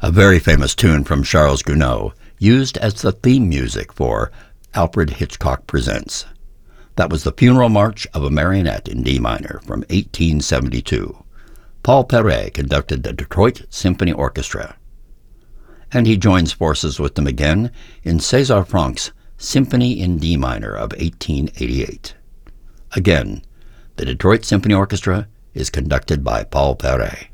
a very famous tune from Charles Gounod, used as the theme music for Alfred Hitchcock Presents. That was the Funeral March of a Marionette in D minor from 1872. Paul Perret conducted the Detroit Symphony Orchestra. And he joins forces with them again in César Franck's Symphony in D minor of 1888. Again, the Detroit Symphony Orchestra is conducted by Paul Perret.